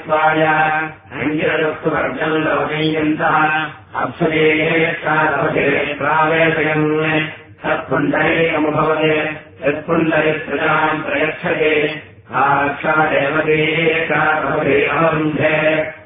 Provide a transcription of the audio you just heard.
अङ्गिरयुक्त्वाय अङ्गिरयुक्तवर्गम् लोकयन्तः अप्सरेकालवधे प्रावेशयन् तत्पुण्डरीकमुभवते यत्पुण्डरीकृताम् प्रयच्छते आक्षादेवते कालवधे अवरुन्धे